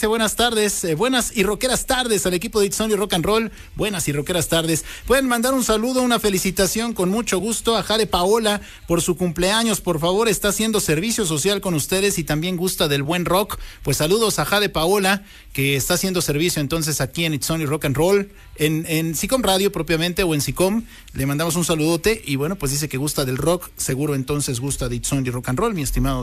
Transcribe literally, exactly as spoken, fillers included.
dice buenas tardes, eh, buenas y rockeras tardes al equipo de It's Only Rock and Roll. Buenas y rockeras tardes. Pueden mandar un saludo, una felicitación con mucho gusto a Jade Paola por su cumpleaños. Por favor, está haciendo servicio social con ustedes y también gusta del buen rock. Pues saludos a Jade Paola, que está haciendo servicio entonces aquí en It's Only Rock and Roll, en, en SICOM Radio propiamente o en SICOM. Le mandamos un saludote y bueno, pues dice que gusta del rock, seguro entonces gusta de It's Only Rock and Roll, mi estimado